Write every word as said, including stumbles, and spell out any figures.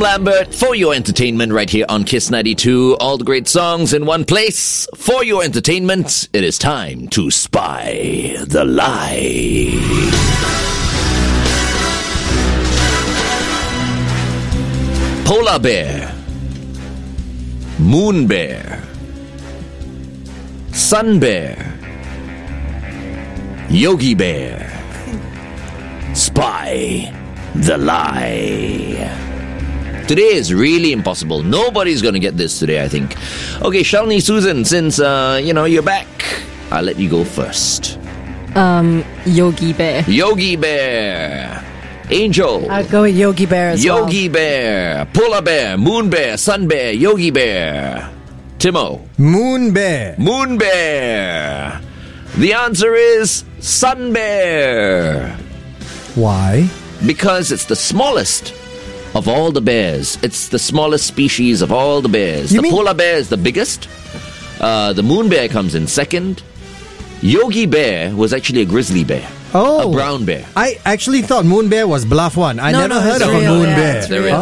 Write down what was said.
Lambert for your entertainment right here on Kiss ninety-two. All the great songs in one place for your entertainment. It is time to spy the lie. Polar bear, moon bear, sun bear, Yogi bear. Spy the lie. Today is really impossible. Nobody's going to get this today, I think. Okay, Shalini, Susan, since, uh, you know, you're back, I'll let you go first. Um, Yogi Bear. Yogi Bear. Angel. I'll go with Yogi Bear as well. Yogi Bear. Polar Bear. Moon Bear. Sun Bear. Yogi Bear. Timo. Moon Bear. Moon Bear. The answer is Sun Bear. Why? Because it's the smallest of all the bears. It's the smallest species of all the bears. You the mean- polar bear is the biggest. Uh, the moon bear comes in second. Yogi Bear was actually a grizzly bear. Oh. A brown bear. I actually thought Moon Bear was bluff one. I No, never no, heard it's of real, a Moon yeah, Bear. it's real.